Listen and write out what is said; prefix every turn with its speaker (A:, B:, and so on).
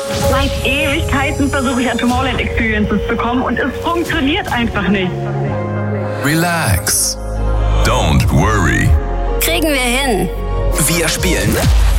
A: Seit Ewigkeiten versuche ich an Tomorrowland Experiences zu kommen und es funktioniert einfach nicht.
B: Relax. Don't worry.
C: Kriegen wir hin.
D: Wir spielen